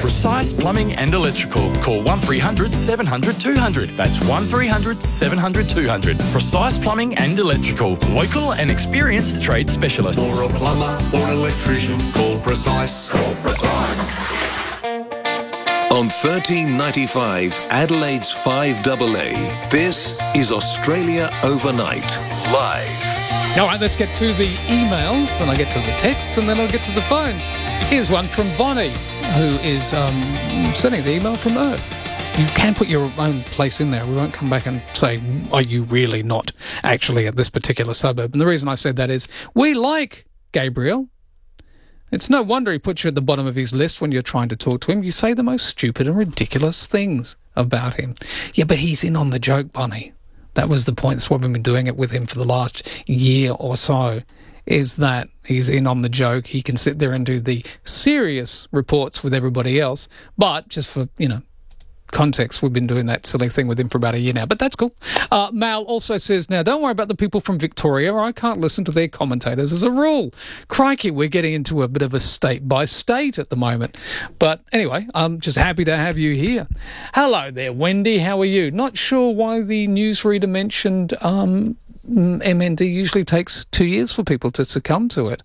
Precise Plumbing and Electrical. Call 1300 700 200. That's 1300 700 200. Precise Plumbing and Electrical. Local and experienced trade specialists. For a plumber or an electrician, call Precise. Call Precise. On 1395 Adelaide's 5AA, this is Australia Overnight, live. All right, let's get to the emails, then I'll get to the texts, and then I'll get to the phones. Here's one from Bonnie, who is sending the email from Earth. You can put your own place in there. We won't come back and say, are you really not actually at this particular suburb? And the reason I said that is we like Gabriel. It's no wonder he puts you at the bottom of his list when you're trying to talk to him. You say the most stupid and ridiculous things about him. Yeah, but he's in on the joke, Bonnie. That was the point. That's why we've been doing it with him for the last year or so, is that he's in on the joke. He can sit there and do the serious reports with everybody else. But just for, context, we've been doing that silly thing with him for about a year now, but that's cool. Mal also says, now don't worry about the people from Victoria. I can't listen to their commentators as a rule. Crikey, we're getting into a bit of a state by state at the moment. But anyway, I'm just happy to have you here. Hello there, Wendy. How are you? Not sure why the newsreader mentioned MND usually takes 2 years for people to succumb to it.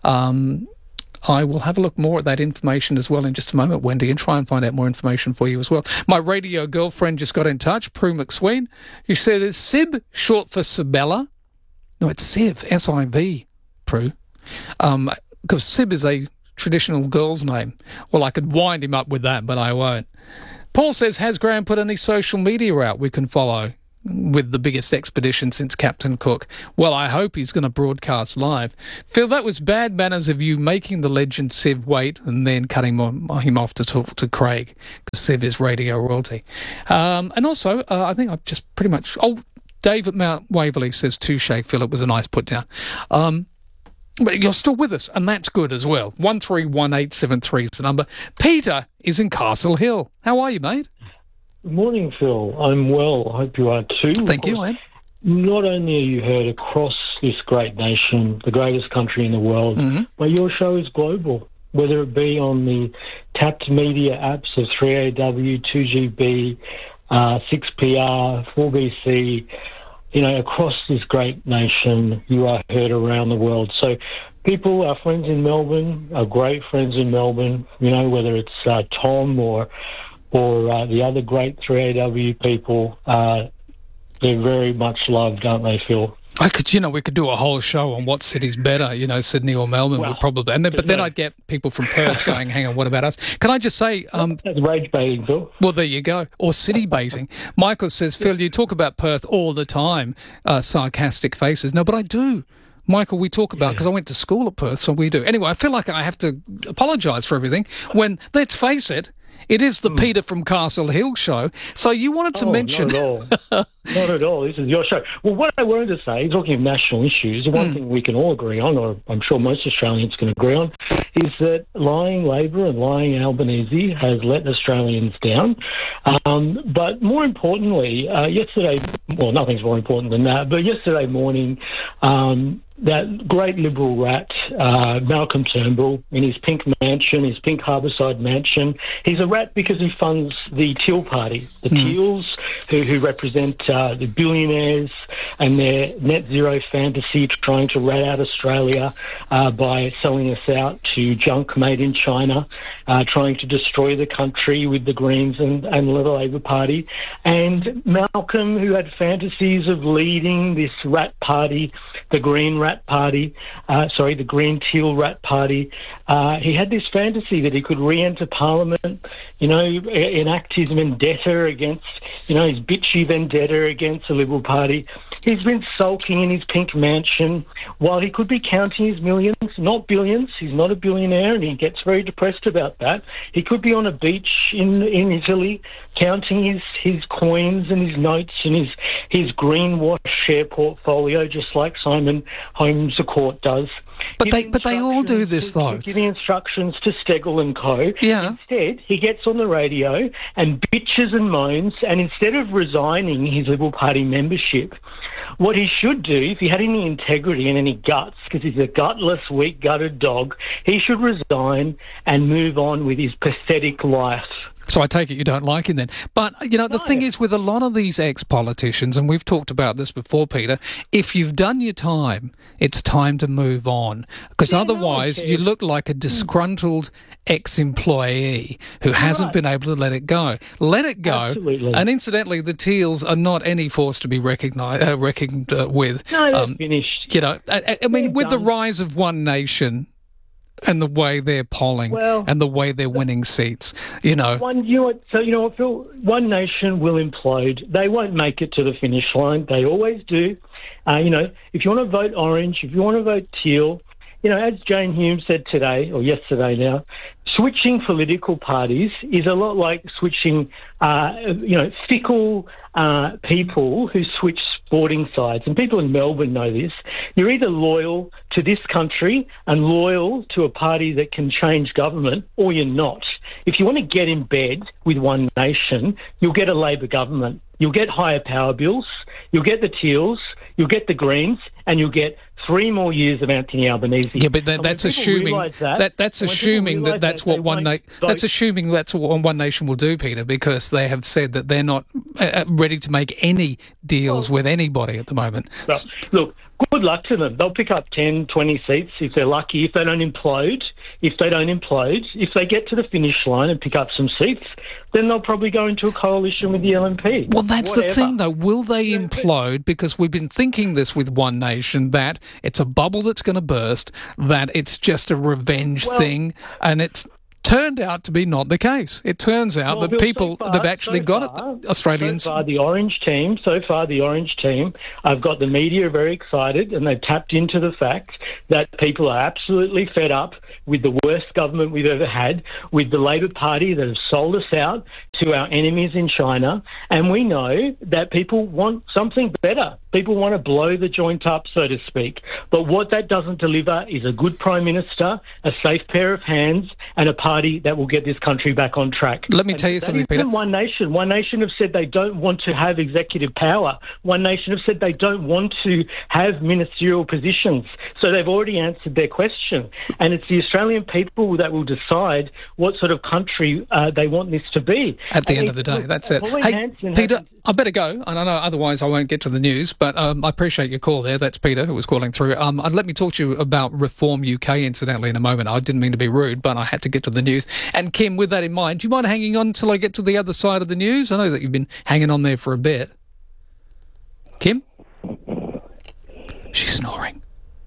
I will have a look more at that information as well in just a moment, Wendy, and try and find out more information for you as well. My radio girlfriend just got in touch, Prue McSween. She said, is Sib short for Sibella? No, it's Siv, S-I-V, Prue. Because Sib is a traditional girl's name. Well, I could wind him up with that, but I won't. Paul says, has Graham put any social media out we can follow with the biggest expedition since Captain Cook? Well, I hope he's going to broadcast live. Phil, that was bad manners of you making the legend Siv wait and then cutting him off to talk to Craig, because Siv is radio royalty. And also, I think I've just pretty much... Oh, Dave at Mount Waverley says, touche, Phil, it was a nice put down. But you're still with us, and that's good as well. 131873 is the number. Peter is in Castle Hill. How are you, mate? Good morning, Phil. I'm well. I hope you are too. Thank you, Ed. Not only are you heard across this great nation, the greatest country in the world, but your show is global, whether it be on the tapped media apps of 3AW, 2GB, 6PR, 4BC, across this great nation, you are heard around the world. So people, our friends in Melbourne, our great friends in Melbourne, whether it's Tom or the other great 3AW people, they're very much loved, aren't they, Phil? We could do a whole show on what city's better, Sydney or Melbourne would probably. But then I'd get people from Perth going, hang on, what about us? Can I just say... that's rage baiting, Phil. Well, there you go. Or city baiting. Michael says, Phil, you talk about Perth all the time, sarcastic faces. No, but I do. Michael, we talk about, because I went to school at Perth, so we do. Anyway, I feel like I have to apologise for everything when, let's face it, it is the Peter from Castle Hill show. So you wanted to mention... Not at all. Not at all. This is your show. Well, what I wanted to say, talking of national issues, the one thing we can all agree on, or I'm sure most Australians can agree on, is that lying Labor and lying Albanese has let Australians down. But more importantly, yesterday... Well, nothing's more important than that, but yesterday morning... that great Liberal rat, Malcolm Turnbull, in his pink mansion, his pink Harbourside mansion. He's a rat because he funds the Teal Party, the Teals, who represent the billionaires and their net zero fantasy, trying to rat out Australia by selling us out to junk made in China, trying to destroy the country with the Greens and the Labor Party. And Malcolm, who had fantasies of leading this rat party, the Green Rat Party, the Green Teal Rat Party. He had this fantasy that he could re-enter Parliament, enact his vendetta against, his bitchy vendetta against the Liberal Party. He's been sulking in his pink mansion while he could be counting his millions, not billions. He's not a billionaire, and he gets very depressed about that. He could be on a beach in Italy counting his coins and his notes and his greenwash share portfolio, just like Simon Holmes a Court does. But they all do this, though. Giving instructions to Steggall and co. Yeah. Instead, he gets on the radio and bitches and moans, and instead of resigning his Liberal Party membership, what he should do, if he had any integrity and any guts, because he's a gutless, weak-gutted dog, he should resign and move on with his pathetic life. So I take it you don't like him then. But, the thing is with a lot of these ex-politicians, and we've talked about this before, Peter, if you've done your time, it's time to move on. Because otherwise you look like a disgruntled ex-employee who hasn't been able to let it go. Let it go. Absolutely. And incidentally, the Teals are not any force to be reckoned with. No, they're finished. I mean, with the rise of One Nation and the way they're polling and the way they're winning seats, Phil, One Nation will implode. They won't make it to the finish line. They always do. If you want to vote Orange, if you want to vote Teal, as Jane Hume said today, or yesterday now, switching political parties is a lot like switching, fickle people who switch sporting sides. And people in Melbourne know this. You're either loyal to this country and loyal to a party that can change government, or you're not. If you want to get in bed with One Nation, you'll get a Labor government. You'll get higher power bills, you'll get the Teals, you'll get the Greens, and you'll get 3 more years of Anthony Albanese. Yeah, but that's assuming that's assuming that's what One Nation will do, Peter, because they have said that they're not ready to make any deals with anybody at the moment. Well, look, good luck to them. They'll pick up 10, 20 seats if they're lucky. If they don't implode, if they get to the finish line and pick up some seats, then they'll probably go into a coalition with the LNP. Well, that's the thing, though. Will they implode? Because we've been thinking this with One Nation, that it's a bubble that's going to burst, that it's just a revenge thing, and it's turned out to be not the case. It turns out that people have actually got it, Australians. So far, the Orange team, I've got the media very excited, and they've tapped into the fact that people are absolutely fed up with the worst government we've ever had, with the Labor Party that have sold us out to our enemies in China, and we know that people want something better. People want to blow the joint up, so to speak. But what that doesn't deliver is a good Prime Minister, a safe pair of hands, and a party that will get this country back on track. Let me tell you something, Peter. One Nation have said they don't want to have executive power. One Nation have said they don't want to have ministerial positions. So they've already answered their question. And it's the Australian people that will decide what sort of country they want this to be. At the end of the day, that's it. Hey, Peter, I better go. And I know otherwise I won't get to the news, but I appreciate your call there. That's Peter who was calling through. Let me talk to you about Reform UK, incidentally, in a moment. I didn't mean to be rude, but I had to get to the news. And Kim, with that in mind, do you mind hanging on until I get to the other side of the news? I know that you've been hanging on there for a bit. Kim? She's snoring.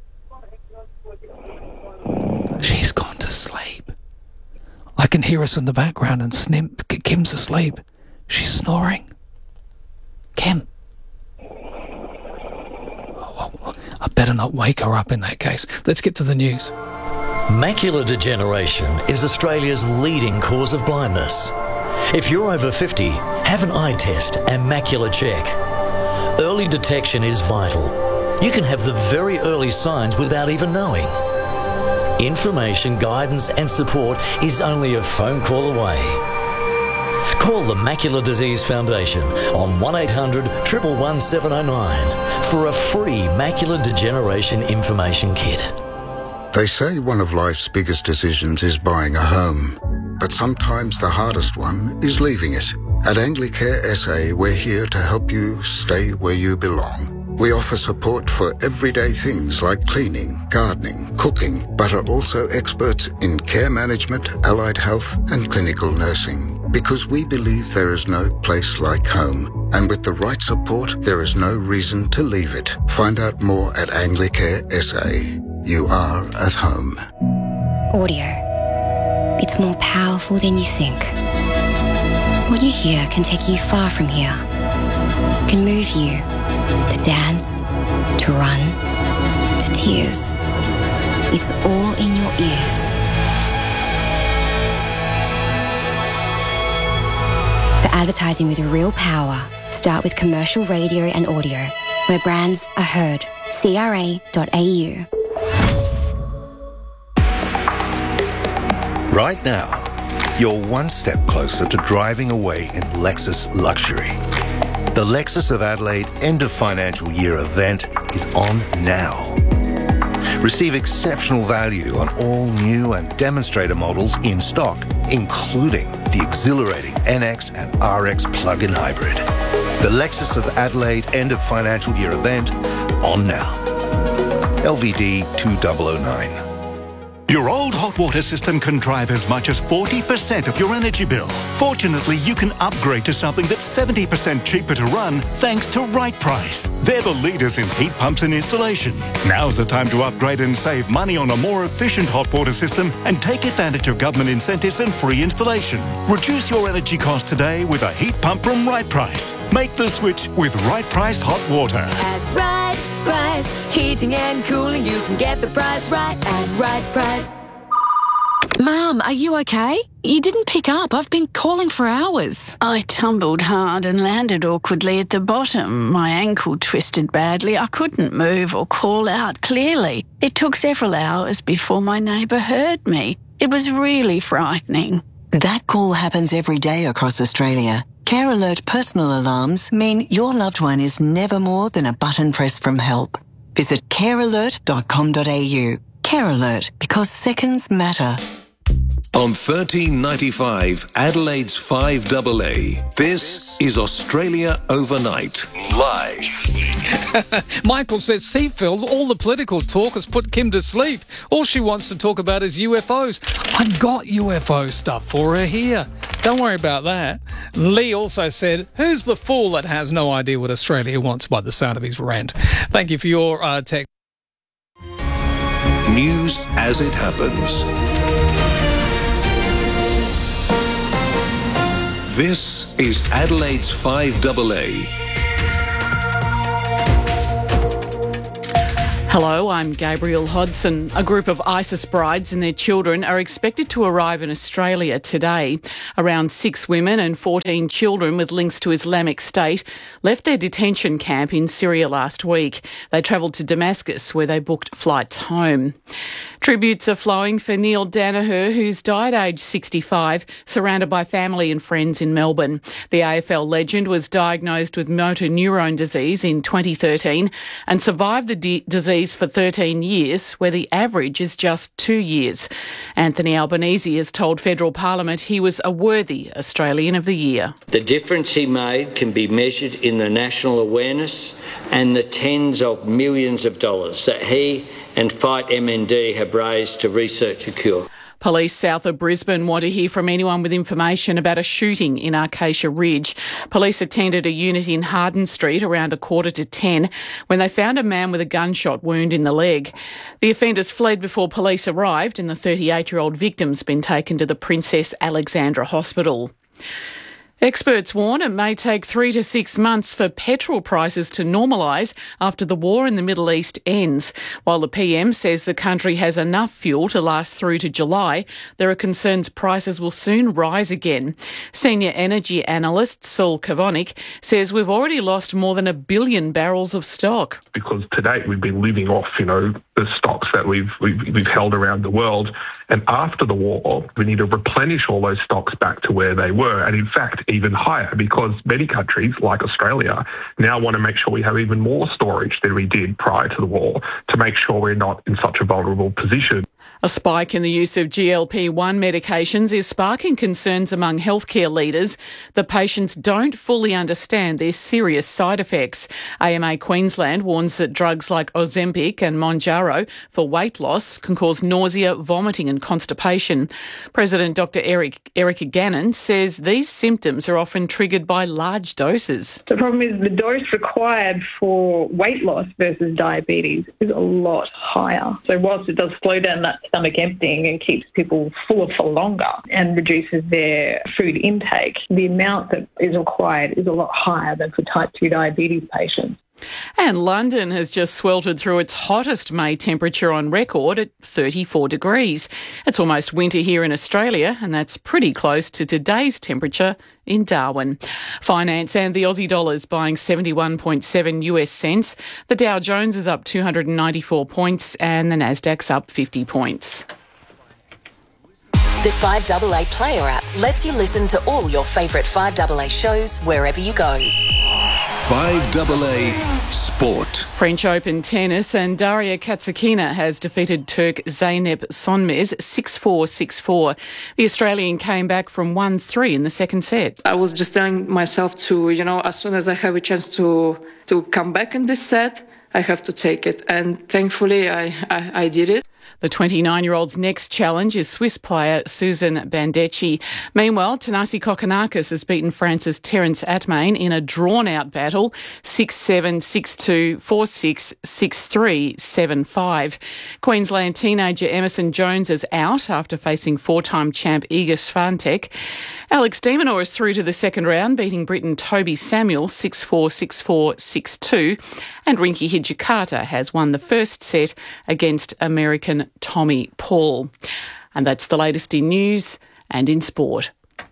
She's gone to sleep. I can hear us in the background and snip. Kim's asleep. She's snoring. Kim. Oh, I better not wake her up in that case. Let's get to the news. Macular degeneration is Australia's leading cause of blindness. If you're over 50, have an eye test and macular check. Early detection is vital. You can have the very early signs without even knowing. Information, guidance and support is only a phone call away. Call the Macular Disease Foundation on 1800 111 709 for a free macular degeneration information kit. They say one of life's biggest decisions is buying a home, but sometimes the hardest one is leaving it. At Anglicare SA, we're here to help you stay where you belong. We offer support for everyday things like cleaning, gardening, cooking, but are also experts in care management, allied health and clinical nursing. Because we believe there is no place like home, and with the right support, there is no reason to leave it. Find out more at Anglicare SA. You are at home. Audio. It's more powerful than you think. What you hear can take you far from here. Can move you to dance, to run, to tears. It's all in your ears. For advertising with real power, start with commercial radio and audio. where brands are heard. CRA.au. Right now, you're one step closer to driving away in Lexus luxury. The Lexus of Adelaide End of Financial Year event is on now. Receive exceptional value on all new and demonstrator models in stock, including the exhilarating NX and RX plug-in hybrid. The Lexus of Adelaide End of Financial Year event on now. LVD 2009. Your old hot water system can drive as much as 40% of your energy bill. Fortunately, you can upgrade to something that's 70% cheaper to run thanks to Right Price. They're the leaders in heat pumps and installation. Now's the time to upgrade and save money on a more efficient hot water system and take advantage of government incentives and free installation. Reduce your energy costs today with a heat pump from Right Price. Make the switch with Right Price Hot Water. At Right Price, heating and cooling, you can get the price right at Right Price. Mum, are you okay? You didn't pick up. I've been calling for hours. I tumbled hard and landed awkwardly at the bottom. My ankle twisted badly. I couldn't move or call out clearly. It took several hours before my neighbour heard me. It was really frightening. That call happens every day across Australia. Care Alert personal alarms mean your loved one is never more than a button press from help. Visit carealert.com.au. Care Alert, because seconds matter. On 1395 Adelaide's 5AA, this is Australia Overnight, live. Michael says, Seafield, all the political talk has put Kim to sleep. All she wants to talk about is UFOs. I've got UFO stuff for her here. Don't worry about that. Lee also said, who's the fool that has no idea what Australia wants by the sound of his rant? Thank you for your text. News as it happens. This is Adelaide's 5AA. Hello, I'm Gabrielle Hodson. A group of ISIS brides and their children are expected to arrive in Australia today. Around 6 women and 14 children with links to Islamic State left their detention camp in Syria last week. They travelled to Damascus, where they booked flights home. Tributes are flowing for Neil Danaher, who's died aged 65, surrounded by family and friends in Melbourne. The AFL legend was diagnosed with motor neurone disease in 2013 and survived the disease for 13 years, where the average is just 2 years. Anthony Albanese has told Federal Parliament he was a worthy Australian of the Year. The difference he made can be measured in the national awareness and the tens of millions of dollars that he and Fight MND have raised to research a cure. Police south of Brisbane want to hear from anyone with information about a shooting in Acacia Ridge. Police attended a unit in Harden Street around 9:45 when they found a man with a gunshot wound in the leg. The offenders fled before police arrived, and the 38-year-old victim's been taken to the Princess Alexandra Hospital. Experts warn it may take 3 to 6 months for petrol prices to normalise after the war in the Middle East ends. While the PM says the country has enough fuel to last through to July, there are concerns prices will soon rise again. Senior energy analyst Saul Kavonik says we've already lost more than 1 billion barrels of stock. Because to date we've been living off, the stocks that we've held around the world. And after the war, we need to replenish all those stocks back to where they were. And in fact, even higher, because many countries like Australia now want to make sure we have even more storage than we did prior to the war to make sure we're not in such a vulnerable position. A spike in the use of GLP-1 medications is sparking concerns among healthcare leaders that patients don't fully understand their serious side effects. AMA Queensland warns that drugs like Ozempic and Mounjaro for weight loss can cause nausea, vomiting and constipation. President Dr. Erica Gannon says these symptoms are often triggered by large doses. The problem is the dose required for weight loss versus diabetes is a lot higher. So whilst it does slow down that stomach emptying and keeps people fuller for longer and reduces their food intake, the amount that is required is a lot higher than for type 2 diabetes patients. And London has just sweltered through its hottest May temperature on record at 34 degrees. It's almost winter here in Australia, and that's pretty close to today's temperature in Darwin. Finance and the Aussie dollar's buying 71.7 US cents. The Dow Jones is up 294 points and the Nasdaq's up 50 points. The 5AA Player app lets you listen to all your favourite 5AA shows wherever you go. 5AA Sport. French Open tennis, and Daria Katsakina has defeated Turk Zeynep Sonmez 6-4, 6-4. The Australian came back from 1-3 in the second set. I was just telling myself to, as soon as I have a chance to come back in this set, I have to take it. And thankfully, I did it. The 29-year-old's next challenge is Swiss player Susan Bandecchi. Meanwhile, Thanasi Kokkinakis has beaten France's Terence Atmain in a drawn-out battle, 6-7, 6-2, 4-6, 6-3, 7-5. Queensland teenager Emerson Jones is out after facing four-time champ Iga Swiatek. Alex de Minaur is through to the second round, beating Briton Toby Samuel 6-4, 6-4, 6-2. And Rinky Hijikata has won the first set against American Tommy Paul. And that's the latest in news and in sport.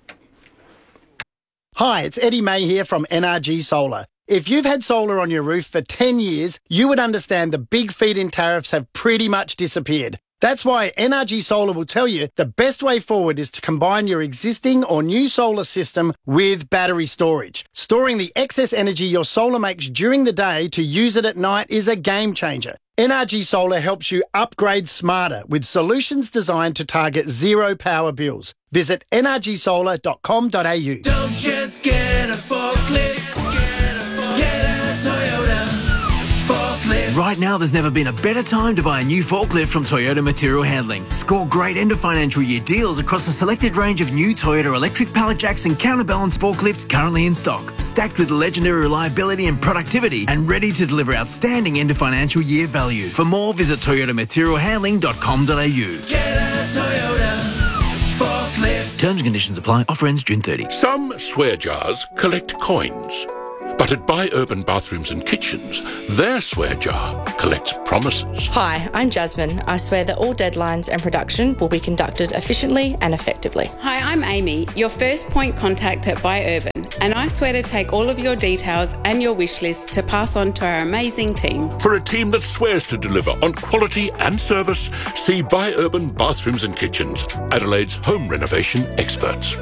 Hi, it's Eddie May here from NRG Solar. If you've had solar on your roof for 10 years, you would understand the big feed-in tariffs have pretty much disappeared. That's why NRG Solar will tell you the best way forward is to combine your existing or new solar system with battery storage. Storing the excess energy your solar makes during the day to use it at night is a game changer. NRG Solar helps you upgrade smarter with solutions designed to target zero power bills. Visit nrgsolar.com.au. Don't just get a forklift, get a Toyota forklift. Right now, there's never been a better time to buy a new forklift from Toyota Material Handling. Score great end of financial year deals across a selected range of new Toyota electric pallet jacks and counterbalance forklifts currently in stock, stacked with legendary reliability and productivity, and ready to deliver outstanding end of financial year value. For more, visit toyotamaterialhandling.com.au. Get a Toyota forklift. Terms and conditions apply. Offer ends June 30. Some swear jars collect coins. But at Buy Urban Bathrooms and Kitchens, their swear jar collects promises. Hi, I'm Jasmine. I swear that all deadlines and production will be conducted efficiently and effectively. Hi, I'm Amy, your first point contact at Buy Urban, and I swear to take all of your details and your wish list to pass on to our amazing team. For a team that swears to deliver on quality and service, see Buy Urban Bathrooms and Kitchens, Adelaide's home renovation experts.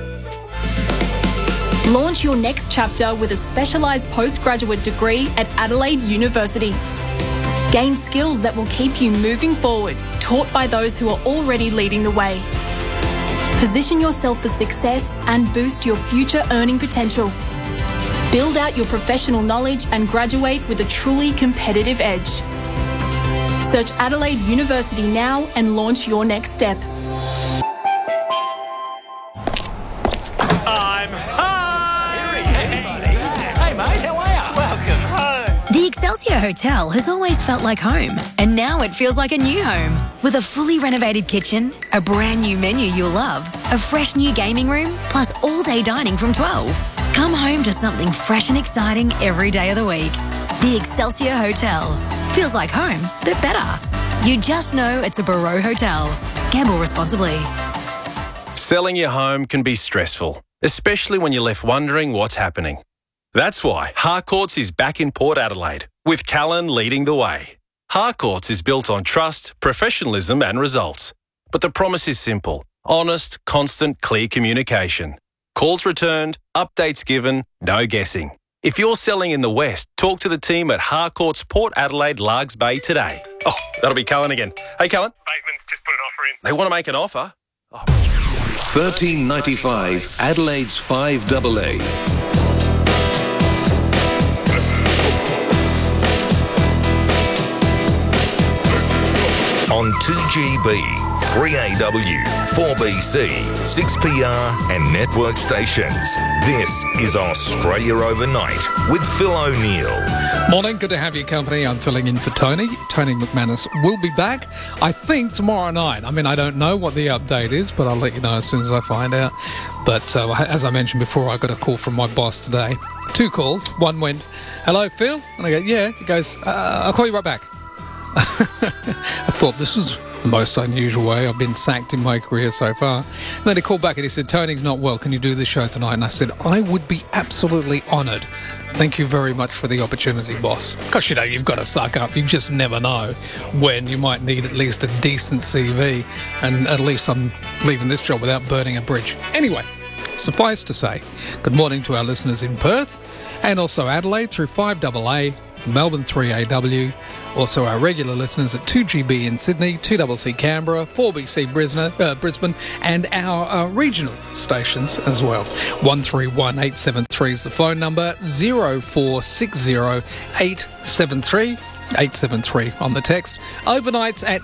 Launch your next chapter with a specialised postgraduate degree at Adelaide University. Gain skills that will keep you moving forward, taught by those who are already leading the way. Position yourself for success and boost your future earning potential. Build out your professional knowledge and graduate with a truly competitive edge. Search Adelaide University now and launch your next step. I'm home! Hey mate, how are you? Welcome home. The Excelsior Hotel has always felt like home, and now it feels like a new home. With a fully renovated kitchen, a brand new menu you'll love, a fresh new gaming room, plus all-day dining from 12. Come home to something fresh and exciting every day of the week. The Excelsior Hotel. Feels like home, but better. You just know it's a Barreau Hotel. Gamble responsibly. Selling your home can be stressful, especially when you're left wondering what's happening. That's why Harcourts is back in Port Adelaide, with Callan leading the way. Harcourts is built on trust, professionalism and results. But the promise is simple: honest, constant, clear communication. Calls returned, updates given, no guessing. If you're selling in the West, talk to the team at Harcourts Port Adelaide Largs Bay today. Oh, that'll be Callan again. Hey, Callan. Bateman's just put an offer in. They want to make an offer? $13.95 Adelaide's 5AA. On 2GB, 3AW, 4BC, 6PR and network stations. This is Australia Overnight with Phil O'Neill. Morning, good to have your company. I'm filling in for Tony. Tony McManus will be back, I think, tomorrow night. I mean, I don't know what the update is, but I'll let you know as soon as I find out. But as I mentioned before, I got a call from my boss today 2 calls. One went, "Hello, Phil?" And I go, "Yeah." He goes, "I'll call you right back." I thought this was the most unusual way I've been sacked in my career so far. And then he called back and he said, "Tony's not well. Can you do the show tonight?" And I said, "I would be absolutely honoured. Thank you very much for the opportunity, boss." Because, you've got to suck up. You just never know when you might need at least a decent CV. And at least I'm leaving this job without burning a bridge. Anyway, suffice to say, good morning to our listeners in Perth and also Adelaide through 5AA, Melbourne 3AW, also our regular listeners at 2GB in Sydney, 2CC Canberra, 4BC Brisbane, and our regional stations as well. 131873 is the phone number, 0460 873 873 on the text. Overnights at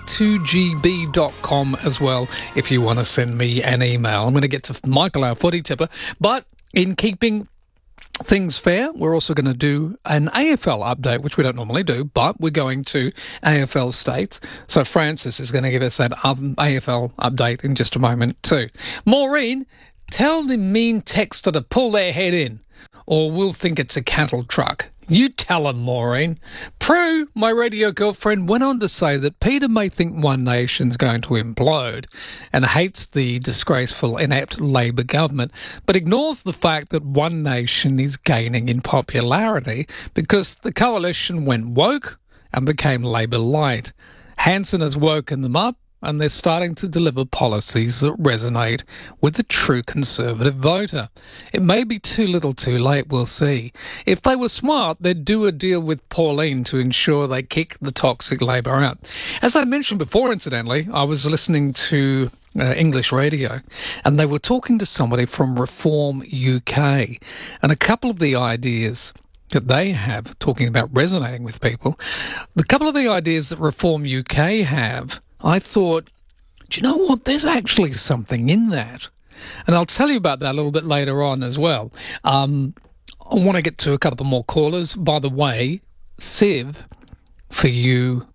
2gb.com as well if you want to send me an email. I'm going to get to Michael, our footy tipper, but in keeping things fair, we're also going to do an AFL update, which we don't normally do, but we're going to AFL states. So Francis is going to give us that AFL update in just a moment too. Maureen, tell the mean texter to pull their head in, or we'll think it's a cattle truck. You tell him, Maureen. Prue, my radio girlfriend, went on to say that Peter may think One Nation's going to implode and hates the disgraceful, inept Labor government, but ignores the fact that One Nation is gaining in popularity because the coalition went woke and became Labor light. Hanson has woken them up, and they're starting to deliver policies that resonate with the true Conservative voter. It may be too little too late, we'll see. If they were smart, they'd do a deal with Pauline to ensure they kick the toxic Labor out. As I mentioned before, incidentally, I was listening to English radio, and they were talking to somebody from Reform UK, and a couple of the ideas that they have, talking about resonating with people, the couple of the ideas that Reform UK have, I thought, do you know what? There's actually something in that. And I'll tell you about that a little bit later on as well. I want to get to a couple more callers. By the way, Civ, for you,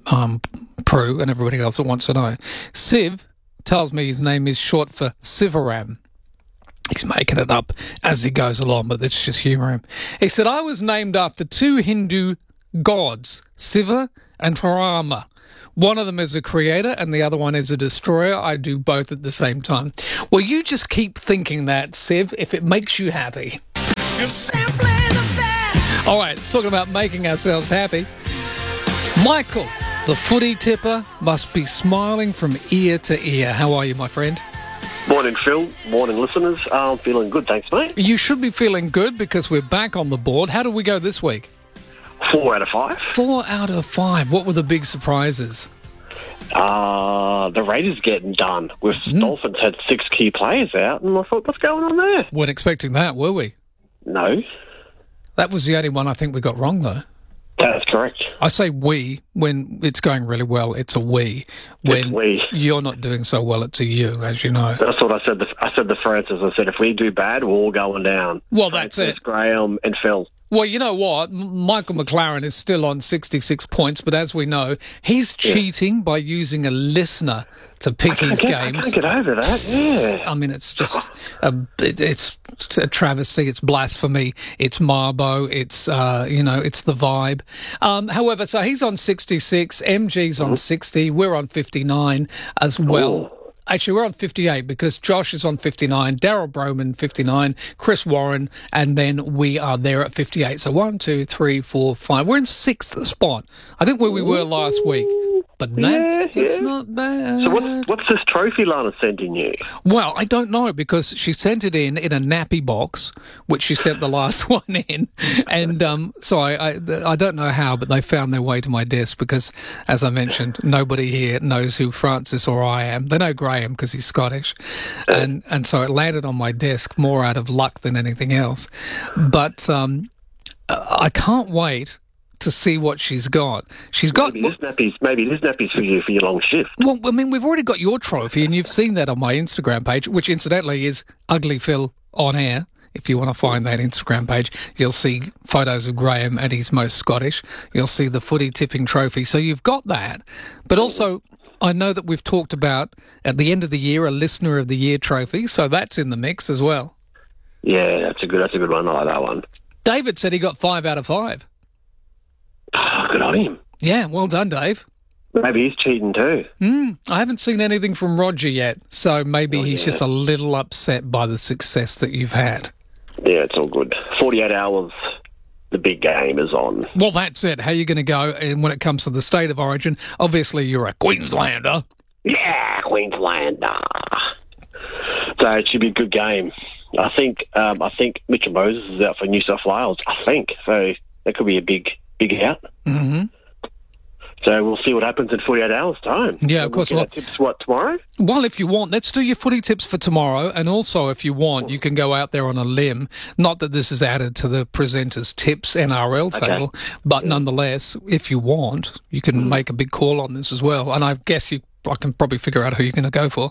Prue, and everybody else that wants to know, Civ tells me his name is short for Sivaram. He's making it up as he goes along, but let's just humour him. He said, "I was named after 2 Hindu gods, Siva and Rama. One of them is a creator and the other one is a destroyer. I do both at the same time." Well, you just keep thinking that, Civ, if it makes you happy. You're simply the best. All right, talking about making ourselves happy. Michael, the footy tipper, must be smiling from ear to ear. How are you, my friend? Morning, Phil. Morning, listeners. I'm feeling good, thanks, mate. You should be feeling good because we're back on the board. How did we go this week? 4 out of 5. 4 out of 5. What were the big surprises? The Raiders getting done. With Dolphins had 6 key players out, and I thought, what's going on there? Weren't expecting that, were we? No. That was the only one I think we got wrong, though. That's correct. I say we when it's going really well. It's a we. When you're not doing so well, it's a you, as you know. That's what I said. I said to Francis, I said, if we do bad, we're all going down. Well, that's it. Graham and Phil. Well, you know what? Michael McLaren is still on 66 points, but as we know, he's cheating by using a listener to pick his games. I can't get over that, yeah. I mean, it's just it's a travesty, it's blasphemy, it's Marbo, it's, it's the vibe. However, so he's on 66, MG's on 60, we're on 59 as well. Ooh. Actually, we're on 58 because Josh is on 59, Daryl Broman 59, Chris Warren, and then we are there at 58. So 1, 2, 3, 4, 5. We're in 6th spot. I think where we were last week. But it's not bad. So what's this trophy Lana sending you? Well, I don't know because she sent it in a nappy box, which she sent the last one in. And so I don't know how, but they found their way to my desk because, as I mentioned, nobody here knows who Francis or I am. They know Graham because he's Scottish. And so it landed on my desk more out of luck than anything else. But I can't wait to see what she's got. She's got... Maybe this nappy's for you for your long shift. Well, I mean, we've already got your trophy, and you've seen that on my Instagram page, which incidentally is Ugly Phil on Air. If you want to find that Instagram page, you'll see photos of Graham at his most Scottish. You'll see the footy tipping trophy. So you've got that. But also, I know that we've talked about, at the end of the year, a Listener of the Year trophy. So that's in the mix as well. Yeah, that's a good one. I like that one. David said he got 5 out of 5. Oh, good on him. Yeah, well done, Dave. Maybe he's cheating too. I haven't seen anything from Roger yet, so maybe he's just a little upset by the success that you've had. Yeah, it's all good. 48 hours, the big game is on. Well, that's it. How are you going to go when it comes to the state of origin? Obviously, you're a Queenslander. Yeah, Queenslander. So it should be a good game. I think Mitchell Moses is out for New South Wales. I think so. That could be a big out. Mm-hmm. So we'll see what happens in 48 hours' time. Yeah, of course. Well, tips tomorrow? Well, if you want, let's do your footy tips for tomorrow. And also, if you want, you can go out there on a limb. Not that this is added to the presenter's tips NRL table, but nonetheless, if you want, you can make a big call on this as well. And I guess I can probably figure out who you're going to go for.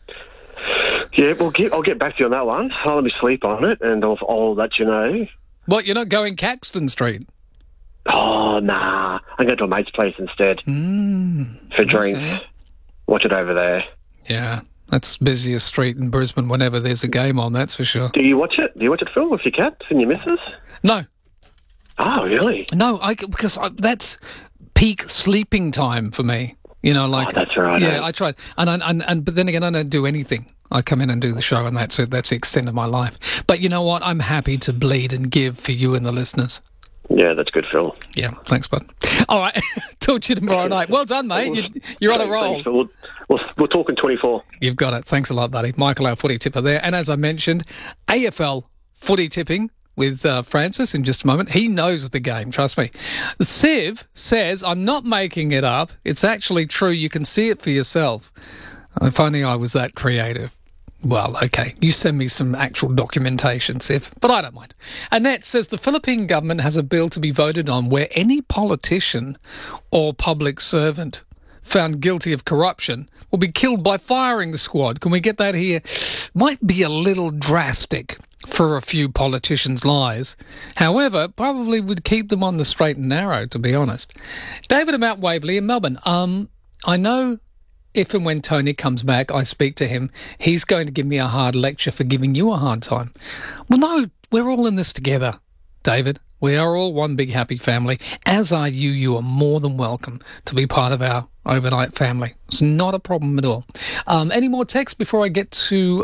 Yeah, well, I'll get back to you on that one. I'll let me sleep on it, and I'll let you know. What, you're not going Caxton Street? Oh, nah. I'm going to a mate's place instead for drinks. Watch it over there. Yeah, that's the busiest street in Brisbane whenever there's a game on, that's for sure. Do you watch it? Do you watch it, Phil, with your cats and your missus? No. Oh, really? No, because that's peak sleeping time for me. You know, like... Oh, that's right. Yeah, I tried. But then again, I don't do anything. I come in and do the show, and that's it. That's the extent of my life. But you know what? I'm happy to bleed and give for you and the listeners. Yeah, that's good, Phil. Yeah, thanks, bud. All right, talk to you tomorrow night. Well done, mate. You're on a roll. Thanks, we're talking 24. You've got it. Thanks a lot, buddy. Michael, our footy tipper there. And as I mentioned, AFL footy tipping with Francis in just a moment. He knows the game, trust me. Siv says, I'm not making it up. It's actually true. You can see it for yourself. If only I was that creative. Well, okay, you send me some actual documentation, Siv, but I don't mind. Annette says the Philippine government has a bill to be voted on where any politician or public servant found guilty of corruption will be killed by firing squad. Can we get that here? Might be a little drastic for a few politicians' lives. However, probably would keep them on the straight and narrow, to be honest. David of Mount Waverley in Melbourne. I know... If and when Tony comes back, I speak to him, he's going to give me a hard lecture for giving you a hard time. Well, no, we're all in this together, David. We are all one big happy family. As are you. You are more than welcome to be part of our overnight family. It's not a problem at all. Any more texts before I get to...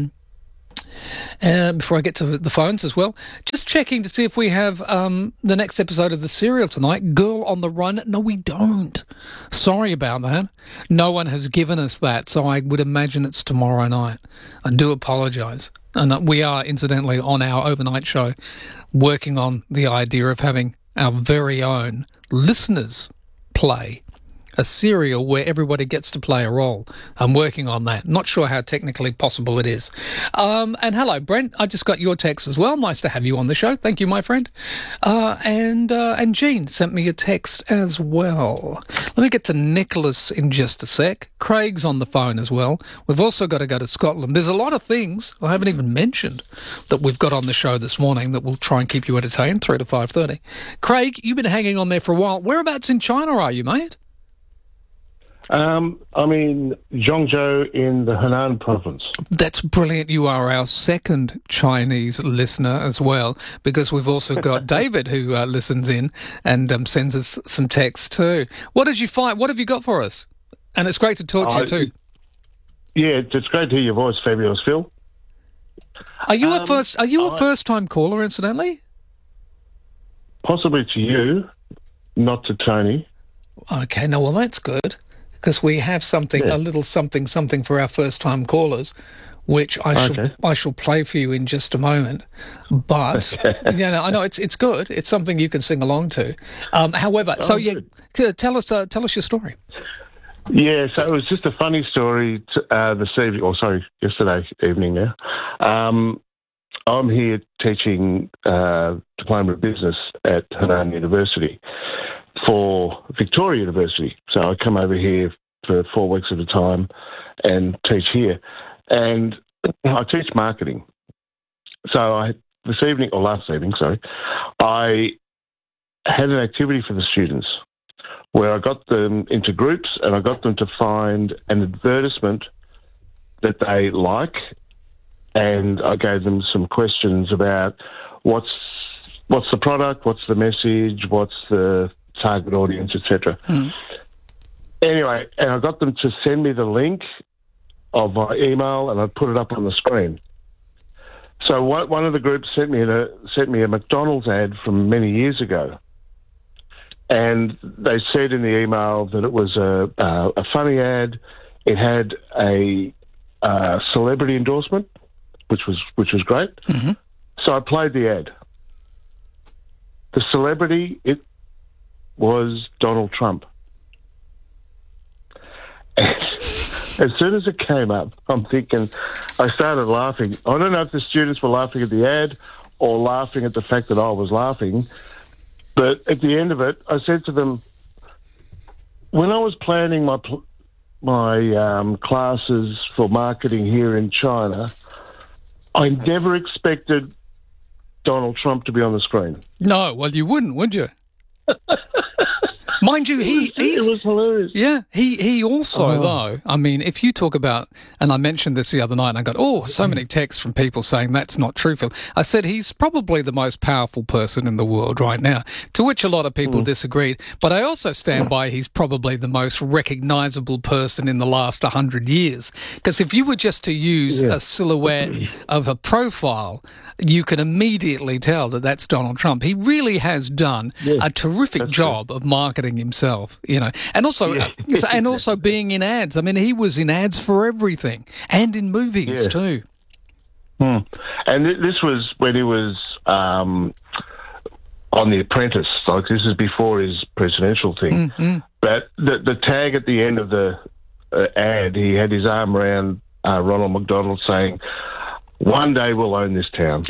the phones as well. Just checking to see if we have the next episode of The Serial tonight. Girl on the Run. No, we don't. Sorry about that. No one has given us that, so I would imagine it's tomorrow night. I do apologise. And we are, incidentally, on our overnight show, working on the idea of having our very own listeners play a serial where everybody gets to play a role. I'm working on that. Not sure how technically possible it is. And hello, Brent. I just got your text as well. Nice to have you on the show. Thank you, my friend. And Jean sent me a text as well. Let me get to Nicholas in just a sec. Craig's on the phone as well. We've also got to go to Scotland. There's a lot of things I haven't even mentioned that we've got on the show this morning that will try and keep you entertained, 3 to 5:30. Craig, you've been hanging on there for a while. Whereabouts in China are you, mate? I'm in Zhongzhou in the Henan province. That's brilliant. You are our second Chinese listener as well, because we've also got David who listens in and sends us some texts too. What did you find? What have you got for us? And it's great to talk to you too. Yeah, it's great to hear your voice, fabulous Phil. Are you a first-time caller, incidentally? Possibly to you, not to Tony. Okay, no, well that's good. Because we have a little something for our first-time callers, which I shall play for you in just a moment. But I know it's good. It's something you can sing along to. However, tell us your story. Yeah, so it was just a funny story yesterday evening. Now, I'm here teaching diploma of business at Henan University for Victoria University. So I come over here for 4 weeks at a time and teach here. And I teach marketing. So last evening, I had an activity for the students where I got them into groups and I got them to find an advertisement that they like, and I gave them some questions about what's what's the product, what's the message, what's the target audience, etc. Anyway, and I got them to send me the link of my email, and I put it up on the screen. So one of the groups sent me a McDonald's ad from many years ago, and they said in the email that it was a funny ad. It had a celebrity endorsement, which was great. Mm-hmm. So I played the ad. The celebrity, it was Donald Trump. And as soon as it came up, I started laughing. I don't know if the students were laughing at the ad or laughing at the fact that I was laughing, but at the end of it, I said to them, when I was planning my classes for marketing here in China, I never expected Donald Trump to be on the screen. No, well, you wouldn't, would you? Mind you, it was hilarious. Yeah, he also, though, I mean, if you talk about, and I mentioned this the other night, and I got, so many texts from people saying that's not true, Phil. I said he's probably the most powerful person in the world right now, to which a lot of people disagreed. But I also stand by he's probably the most recognisable person in the last 100 years. Because if you were just to use a silhouette of a profile, you can immediately tell that that's Donald Trump. He really has done a terrific job of marketing himself, and also being in ads. I mean, he was in ads for everything and in movies too. And this was when he was on The Apprentice. Like, this is before his presidential thing. Mm-hmm. But the tag at the end of the ad, he had his arm around Ronald McDonald saying, "One day we'll own this town."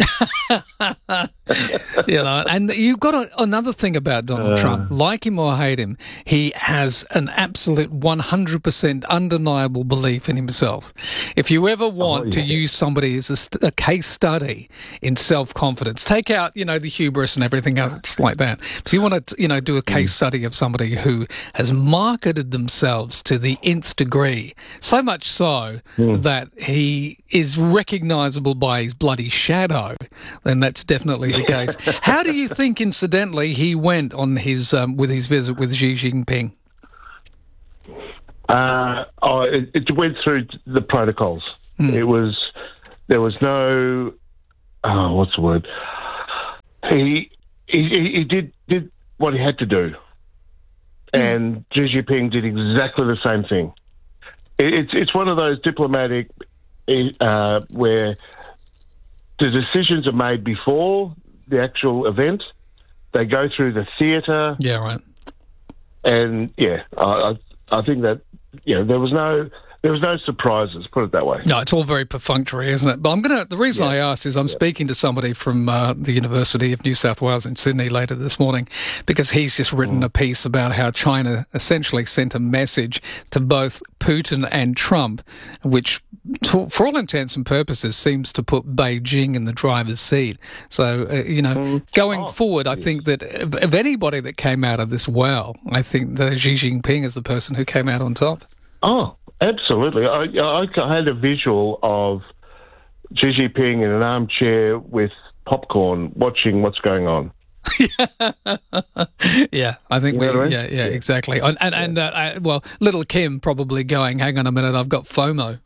And you've got another thing about Donald Trump. Like him or hate him, he has an absolute 100% undeniable belief in himself. If you ever want to use somebody as a case study in self-confidence, take out, the hubris and everything else like that. If you want to, do a case study of somebody who has marketed themselves to the nth degree, so much so that he is recognisable by his bloody shadow, then that's definitely the case. How do you think, incidentally, he went on his with his visit with Xi Jinping? It went through the protocols. There was no what's the word? He did what he had to do, and Xi Jinping did exactly the same thing. It's one of those diplomatic where the decisions are made before the actual event. They go through the theatre. Yeah, right. And I think that there was no surprises. Put it that way. No, it's all very perfunctory, isn't it? But the reason I asked is I'm speaking to somebody from the University of New South Wales in Sydney later this morning, because he's just written a piece about how China essentially sent a message to both Putin and Trump, which, for all intents and purposes, seems to put Beijing in the driver's seat. So, going forward, I think that of anybody that came out of this well, I think that Xi Jinping is the person who came out on top. Oh, absolutely. I had a visual of Xi Jinping in an armchair with popcorn watching what's going on. Yeah, I think exactly. And little Kim probably going, hang on a minute, I've got FOMO.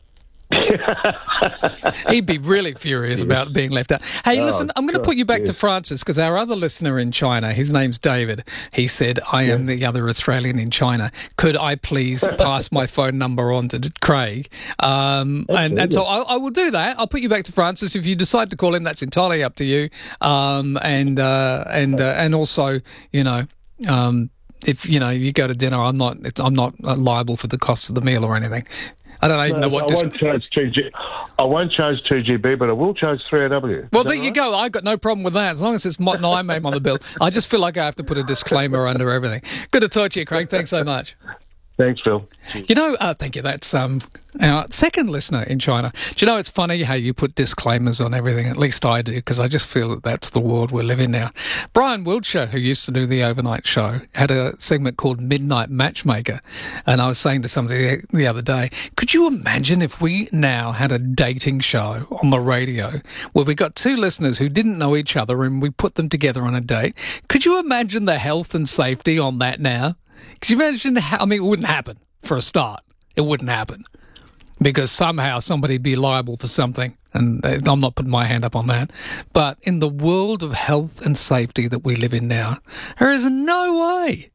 He'd be really furious about being left out. Hey, listen, I'm going to put you back to Francis, because our other listener in China, his name's David, he said, I am the other Australian in China. Could I please pass my phone number on to Craig? And so I will do that. I'll put you back to Francis. If you decide to call him, that's entirely up to you. And also, if you go to dinner, I'm not liable for the cost of the meal or anything. I don't even know what... I won't charge 2GB, but I will charge 3AW. Well, there you go. I've got no problem with that, as long as it's not my name on the bill. I just feel like I have to put a disclaimer under everything. Good to talk to you, Craig. Thanks so much. Thanks, Phil. You know, thank you. That's our second listener in China. Do you know, it's funny how you put disclaimers on everything. At least I do, because I just feel that that's the world we live in now. Brian Wiltshire, who used to do the overnight show, had a segment called Midnight Matchmaker. And I was saying to somebody the other day, could you imagine if we now had a dating show on the radio where we got two listeners who didn't know each other and we put them together on a date? Could you imagine the health and safety on that now? Could you imagine how, I mean, it wouldn't happen for a start. It wouldn't happen because somehow somebody'd be liable for something. And I'm not putting my hand up on that. But in the world of health and safety that we live in now, there is no way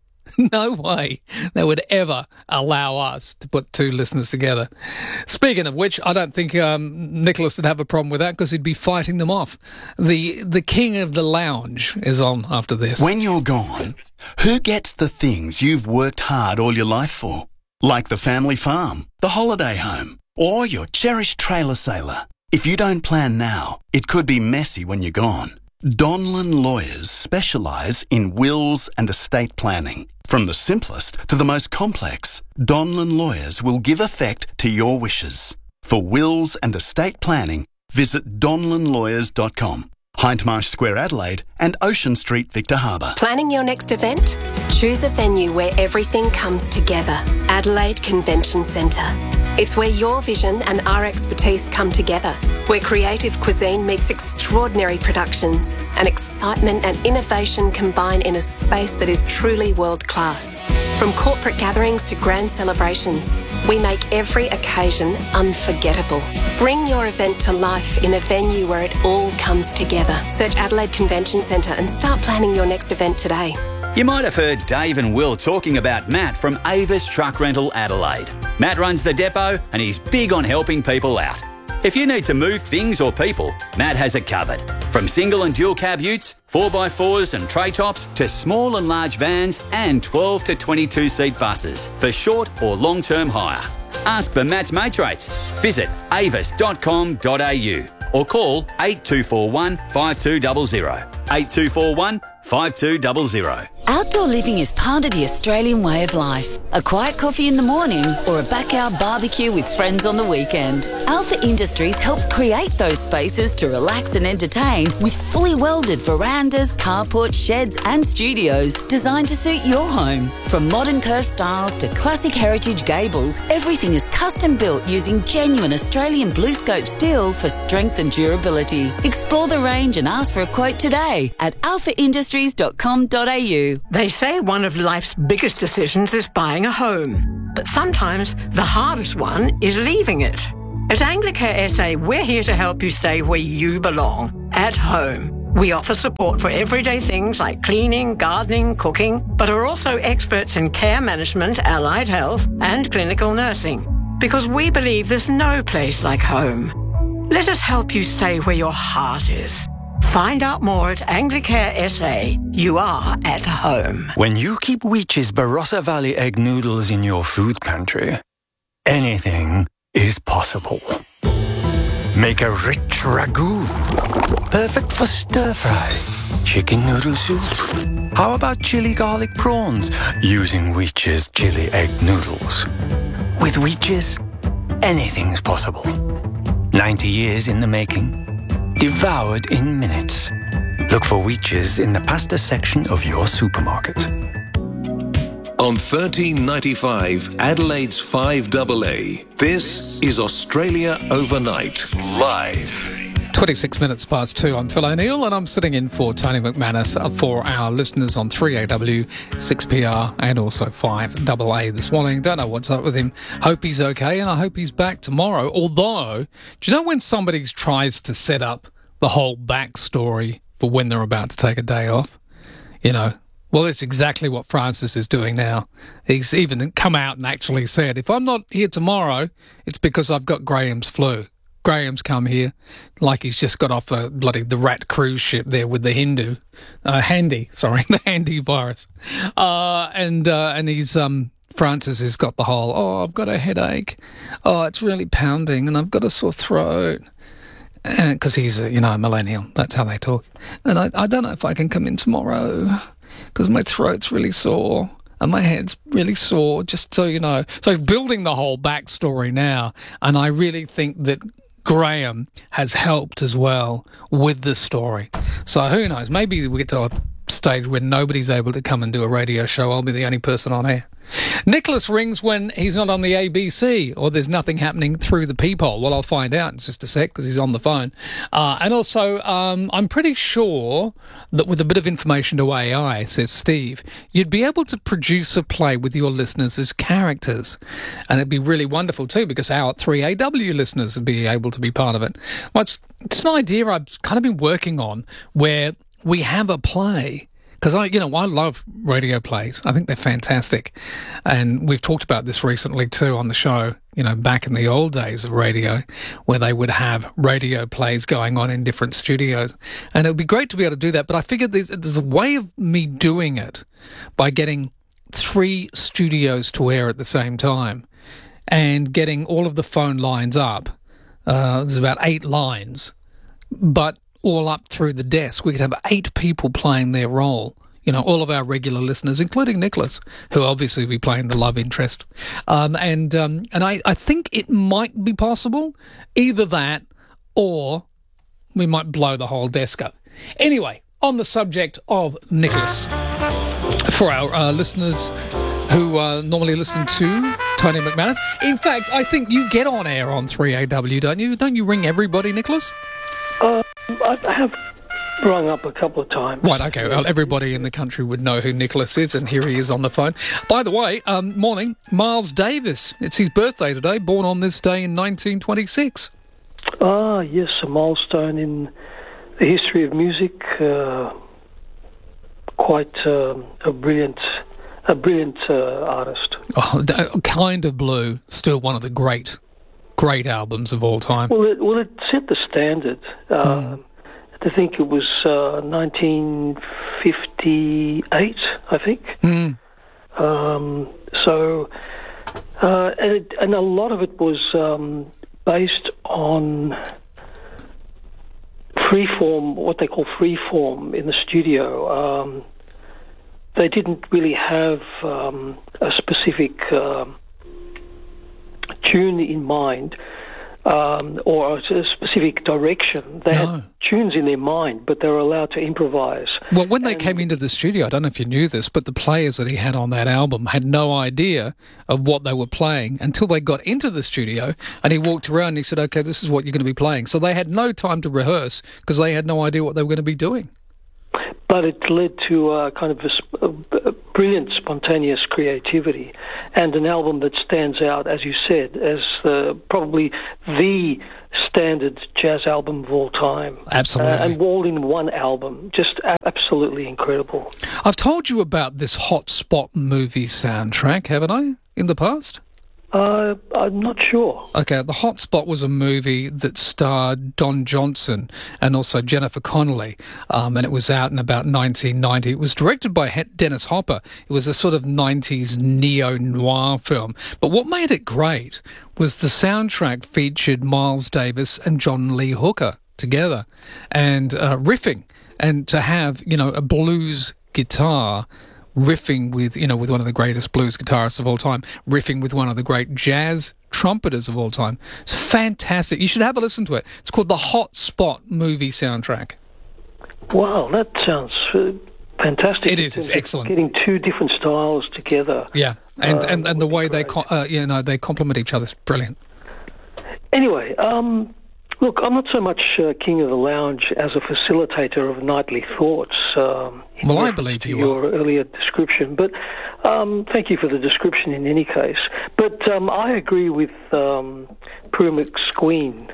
they would ever allow us to put two listeners together. Speaking of which, I don't think Nicholas would have a problem with that because he'd be fighting them off. The king of the lounge is on after this. When you're gone, who gets the things you've worked hard all your life for? Like the family farm, the holiday home, or your cherished trailer sailor. If you don't plan now, it could be messy when you're gone. Donlan Lawyers specialise in wills and estate planning. From the simplest to the most complex, Donlan Lawyers will give effect to your wishes. For wills and estate planning, visit donlanlawyers.com. Hindmarsh Square, Adelaide, and Ocean Street, Victor Harbour. Planning your next event? Choose a venue where everything comes together. Adelaide Convention Centre. It's where your vision and our expertise come together, where creative cuisine meets extraordinary productions, and excitement and innovation combine in a space that is truly world-class. From corporate gatherings to grand celebrations, we make every occasion unforgettable. Bring your event to life in a venue where it all comes together. Search Adelaide Convention Centre and start planning your next event today. You might have heard Dave and Will talking about Matt from Avis Truck Rental Adelaide. Matt runs the depot and he's big on helping people out. If you need to move things or people, Matt has it covered. From single and dual cab utes, 4x4s and tray tops, to small and large vans and 12 to 22 seat buses for short or long-term hire. Ask for Matt's mate rates. Visit avis.com.au or call 8241 5200. 8241 5200. Outdoor living is part of the Australian way of life. A quiet coffee in the morning or a backyard barbecue with friends on the weekend. Alpha Industries helps create those spaces to relax and entertain with fully welded verandas, carports, sheds and studios designed to suit your home. From modern curved styles to classic heritage gables, everything is custom built using genuine Australian BlueScope steel for strength and durability. Explore the range and ask for a quote today at alphaindustries.com.au. They say one of life's biggest decisions is buying a home. But sometimes the hardest one is leaving it. At Anglicare SA, we're here to help you stay where you belong, at home. We offer support for everyday things like cleaning, gardening, cooking, but are also experts in care management, allied health, and clinical nursing. Because we believe there's no place like home. Let us help you stay where your heart is. Find out more at Anglicare SA. You are at home. When you keep Weech's Barossa Valley egg noodles in your food pantry, anything is possible. Make a rich ragu, perfect for stir-fry, chicken noodle soup. How about chili garlic prawns using Weech's chili egg noodles? With Weech's, anything's possible. 90 years in the making. Devoured in minutes. Look for Weech's in the pasta section of your supermarket. On 1395 Adelaide's 5AA, this is Australia Overnight, live. 26 minutes past 2. I'm Phil O'Neill and I'm sitting in for Tony McManus for our listeners on 3AW, 6PR and also 5AA this morning. Don't know what's up with him. Hope he's okay and I hope he's back tomorrow. Although, do you know when somebody tries to set up the whole backstory for when they're about to take a day off? You know, well, it's exactly what Francis is doing now. He's even come out and actually said, if I'm not here tomorrow, it's because I've got Graham's flu. Graham's come here like he's just got off the Rat cruise ship there with the the Handy virus. And he's, Francis has got the whole, I've got a headache. It's really pounding and I've got a sore throat. Because he's a millennial. That's how they talk. And I don't know if I can come in tomorrow because my throat's really sore. and my head's really sore, just so you know. So he's building the whole backstory now, and I really think that Graham has helped as well with the story. So who knows? Maybe we get to a stage where nobody's able to come and do a radio show. I'll be the only person on air. Nicholas rings when he's not on the ABC or there's nothing happening through the peephole. Well, I'll find out in just a sec because he's on the phone. And also, I'm pretty sure that with a bit of information to AI, says Steve, you'd be able to produce a play with your listeners as characters. And it'd be really wonderful too, because our 3AW listeners would be able to be part of it. Well, it's an idea I've kind of been working on where we have a play. Because I love radio plays. I think they're fantastic. And we've talked about this recently too on the show, back in the old days of radio, where they would have radio plays going on in different studios. And it would be great to be able to do that. But I figured there's a way of me doing it by getting 3 studios to air at the same time and getting all of the phone lines up. There's about 8 lines. But all up through the desk. We could have 8 people playing their role. All of our regular listeners, including Nicholas, who obviously will be playing the love interest. And I think it might be possible, either that or we might blow the whole desk up. Anyway, on the subject of Nicholas, for our listeners who normally listen to Tony McManus, in fact, I think you get on air on 3AW, don't you? Don't you ring everybody, Nicholas? I have rung up a couple of times. Right, okay. Well, everybody in the country would know who Nicholas is, and here he is on the phone. By the way, morning, Miles Davis. It's his birthday today, born on this day in 1926. Ah, yes, a milestone in the history of music. Quite a brilliant artist. Oh, Kind of Blue, still one of the great albums of all time. Well, it set the standard. I think it was 1958, I think. And a lot of it was based on freeform, what they call freeform in the studio. They didn't really have a specific tune in mind or a specific direction. They had tunes in their mind, but they were allowed to improvise. Well, when they came into the studio, I don't know if you knew this, but the players that he had on that album had no idea of what they were playing until they got into the studio, and he walked around and he said, okay, this is what you're going to be playing. So they had no time to rehearse because they had no idea what they were going to be doing. But it led to kind of a brilliant, spontaneous creativity, and an album that stands out, as you said, as probably the standard jazz album of all time. Absolutely. And all in one album. Just absolutely incredible. I've told you about this Hot Spot movie soundtrack, haven't I, in the past? I'm not sure. Okay, The Hot Spot was a movie that starred Don Johnson and also Jennifer Connelly, and it was out in about 1990. It was directed by Dennis Hopper. It was a sort of 90s neo-noir film. But what made it great was the soundtrack featured Miles Davis and John Lee Hooker together, and riffing, and to have, a blues guitar riffing with one of the greatest blues guitarists of all time, riffing with one of the great jazz trumpeters of all time. It's fantastic. You should have a listen to it. It's called the Hot Spot movie soundtrack. Wow, that sounds fantastic. It is. It's excellent. Getting 2 different styles together. Yeah, and the way they they complement each other is brilliant. Anyway, look, I'm not so much king of the lounge as a facilitator of nightly thoughts. Well, I believe you your earlier description, but thank you for the description in any case. But I agree with Prue McSween.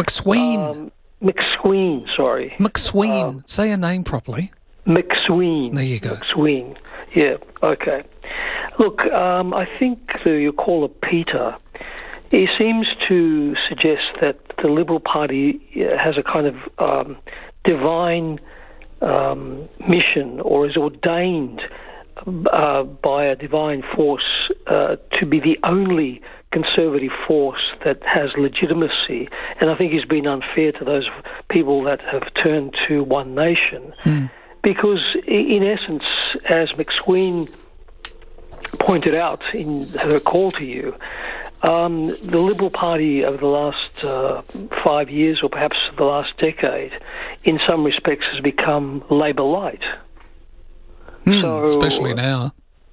McSween, sorry. McSween. Say your name properly. McSween. There you go. McSween. Yeah, okay. Look, I think your caller, Peter, he seems to suggest that the Liberal Party has a kind of divine mission, or is ordained by a divine force to be the only conservative force that has legitimacy. And I think he's been unfair to those people that have turned to One Nation. Because in essence, as McSween pointed out in her call to you, the Liberal Party over the last 5 years, or perhaps the last decade, in some respects has become Labor light. Especially now.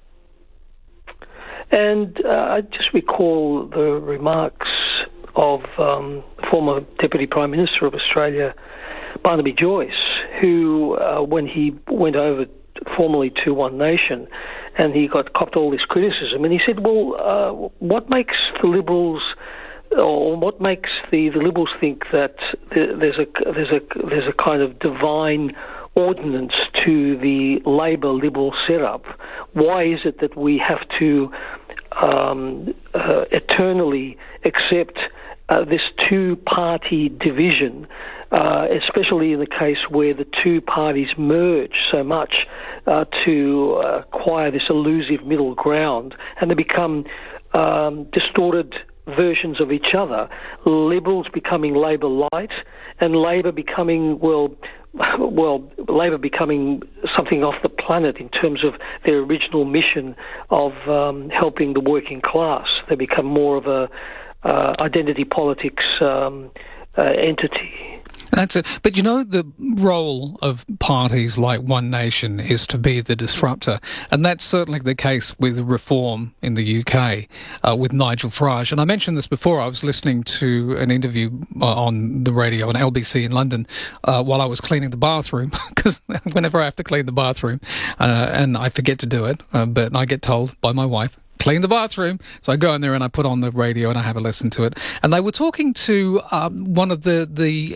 And I just recall the remarks of former Deputy Prime Minister of Australia, Barnaby Joyce, who, when he went over formally to One Nation, and he copped all this criticism, and he said, well, what makes the Liberals, or what makes the Liberals think that there's a kind of divine ordinance to the Labor-Liberal setup? Why is it that we have to eternally accept this two-party division, especially in the case where the two parties merge so much to acquire this elusive middle ground, and they become distorted versions of each other, Liberals becoming Labor light, and Labor becoming, Labor becoming something off the planet in terms of their original mission of helping the working class. They become more of a identity politics entity. That's it. But you know, the role of parties like One Nation is to be the disruptor, and that's certainly the case with Reform in the UK with Nigel Farage. And I mentioned this before. I was listening to an interview on the radio on LBC in London while I was cleaning the bathroom, because whenever I have to clean the bathroom, and I forget to do it, but I get told by my wife, clean the bathroom. So I go in there and I put on the radio and I have a listen to it. And they were talking to one of the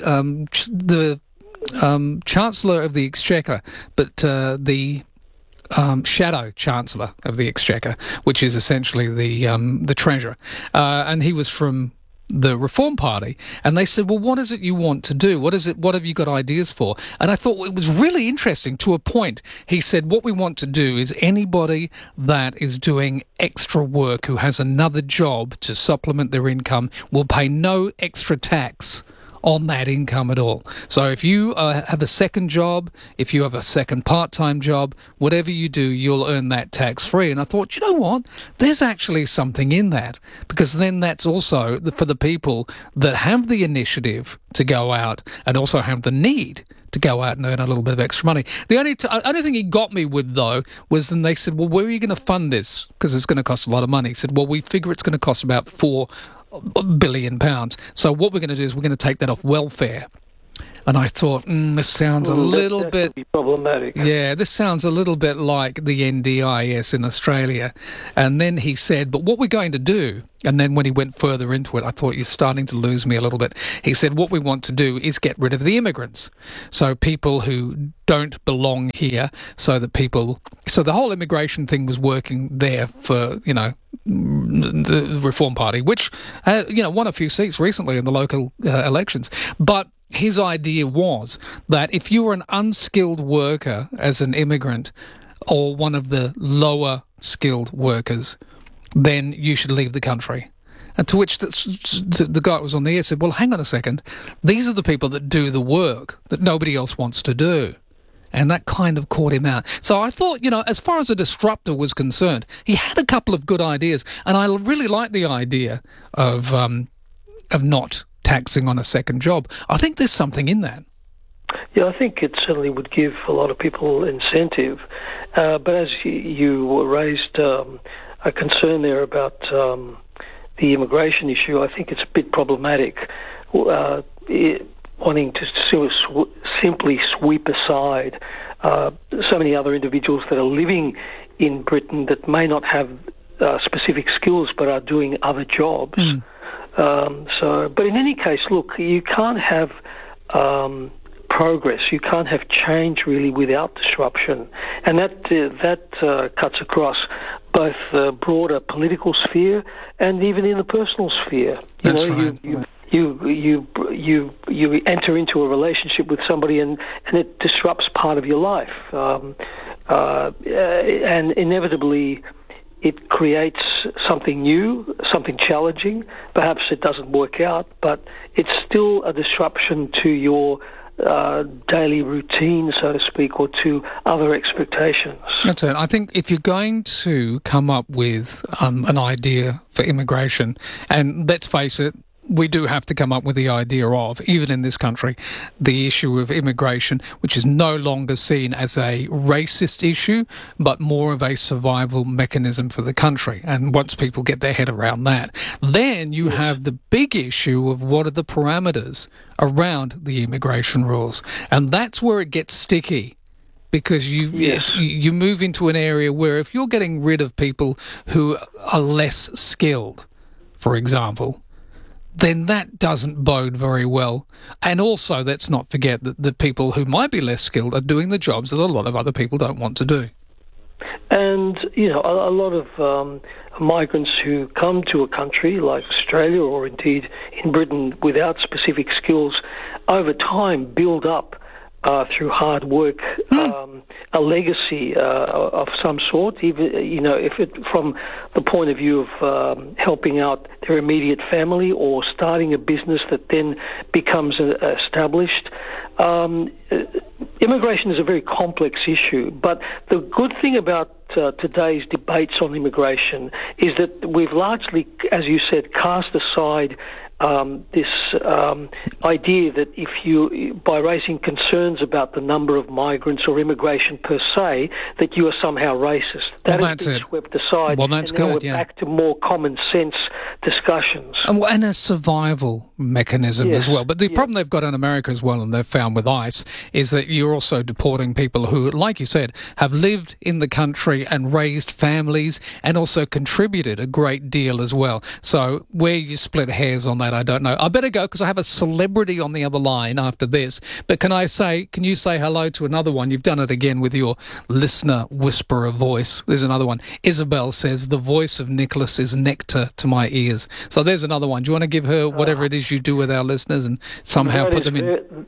Chancellor of the Exchequer, but the Shadow Chancellor of the Exchequer, which is essentially the Treasurer, and he was from the Reform Party, and they said, well, what is it you want to do? What have you got ideas for? And I thought it was really interesting to a point. He said, what we want to do is anybody that is doing extra work, who has another job to supplement their income, will pay no extra tax on that income at all. So if you have a second job, if you have a second part-time job, whatever you do, you'll earn that tax-free. And I thought, you know what? There's actually something in that, because then that's also for the people that have the initiative to go out and also have the need to go out and earn a little bit of extra money. The only thing he got me with, though, was then they said, well, where are you going to fund this? Because it's going to cost a lot of money. He said, well, we figure it's going to cost about £4 billion. So what we're going to do is we're going to take that off welfare. And I thought, this sounds a little bit problematic. Yeah, this sounds a little bit like the NDIS in Australia. And then he said, but what we're going to do, and then when he went further into it, I thought, you're starting to lose me a little bit. He said, what we want to do is get rid of the immigrants. So people who don't belong here, so the whole immigration thing was working there for, the Reform Party, which, won a few seats recently in the local elections. But his idea was that if you were an unskilled worker as an immigrant, or one of the lower skilled workers, then you should leave the country. And to which the guy that was on the air said, well, hang on a second, these are the people that do the work that nobody else wants to do. And that kind of caught him out. So I thought, as far as a disruptor was concerned, he had a couple of good ideas. And I really like the idea of not taxing on a second job. I think there's something in that. Yeah, I think it certainly would give a lot of people incentive. But as you raised a concern there about the immigration issue, I think it's a bit problematic, wanting to simply sweep aside so many other individuals that are living in Britain that may not have specific skills but are doing other jobs. But in any case, look, you can't have progress. You can't have change really without disruption, and that cuts across both the broader political sphere and even in the personal sphere. That's right. You enter into a relationship with somebody and it disrupts part of your life, and inevitably it creates something new, something challenging. Perhaps it doesn't work out, but it's still a disruption to your daily routine, so to speak, or to other expectations. That's it. I think if you're going to come up with an idea for immigration, and let's face it, we do have to come up with the idea of, even in this country, the issue of immigration, which is no longer seen as a racist issue, but more of a survival mechanism for the country. And once people get their head around that, then you have the big issue of what are the parameters around the immigration rules. And that's where it gets sticky. Because you move into an area where if you're getting rid of people who are less skilled, for example, then that doesn't bode very well. And also, let's not forget that the people who might be less skilled are doing the jobs that a lot of other people don't want to do. And, a lot of migrants who come to a country like Australia or indeed in Britain without specific skills, over time build up through hard work, a legacy of some sort, even, if it from the point of view of helping out their immediate family or starting a business that then becomes established. Immigration is a very complex issue, but the good thing about today's debates on immigration is that we've largely, as you said, cast aside this idea that if you, by raising concerns about the number of migrants or immigration per se, that you are somehow racist. That has been swept aside. Well, that's and now good, we're back to more common sense discussions. And a survival mechanism as well. But the problem they've got in America as well, and they've found with ICE, is that you're also deporting people who, like you said, have lived in the country and raised families and also contributed a great deal as well. So where you split hairs on that, I don't know. I better go because I have a celebrity on the other line after this. But can you say hello to another one? You've done it again with your listener whisperer voice. There's another one. Isabel says, the voice of Nicholas is nectar to my ears. So there's another one. Do you want to give her whatever it is you do with our listeners and somehow put them in?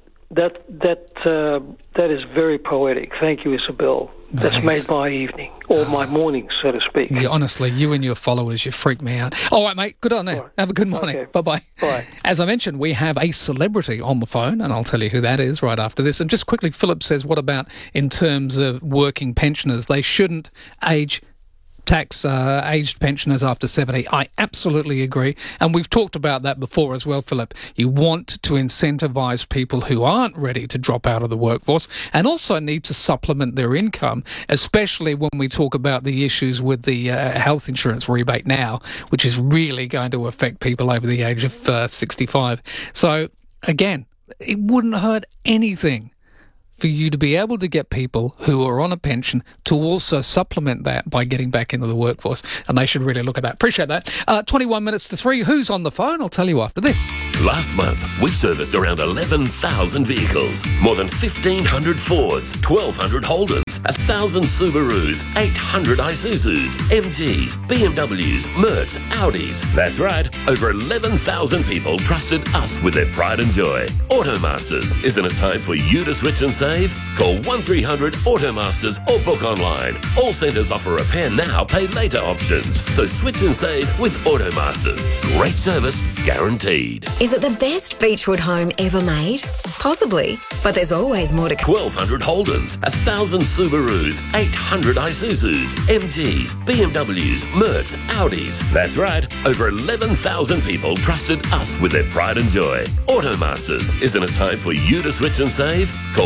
That is very poetic. Thank you, Isabel. That's made my evening, or my morning, so to speak. Yeah, honestly, you and your followers, you freak me out. All right, mate, good on there. Right. Have a good morning. Okay. Bye-bye. Bye. As I mentioned, we have a celebrity on the phone, and I'll tell you who that is right after this. And just quickly, Philip says, what about in terms of working pensioners? They shouldn't tax aged pensioners after 70. I absolutely agree. And we've talked about that before as well, Philip. You want to incentivise people who aren't ready to drop out of the workforce and also need to supplement their income, especially when we talk about the issues with the health insurance rebate now, which is really going to affect people over the age of 65. So, again, it wouldn't hurt anything for you to be able to get people who are on a pension to also supplement that by getting back into the workforce. And they should really look at that. Appreciate that. 21 minutes to 3. Who's on the phone? I'll tell you after this. Last month, we serviced around 11,000 vehicles, more than 1,500 Fords, 1,200 Holdens, 1,000 Subarus, 800 Isuzus, MGs, BMWs, Mercs, Audis. That's right, over 11,000 people trusted us with their pride and joy. Automasters, isn't it time for you to switch and save? Call 1300 Automasters or book online. All centres offer repair now, pay later options. So switch and save with Automasters. Great service, guaranteed. Is it the best Beechwood home ever made? Possibly, but there's always more to come. 1,200 Holdens, 1,000 Subarus, 800 Isuzus, MGs, BMWs, Mercs, Audis. That's right, over 11,000 people trusted us with their pride and joy. Automasters, isn't it time for you to switch and save? Call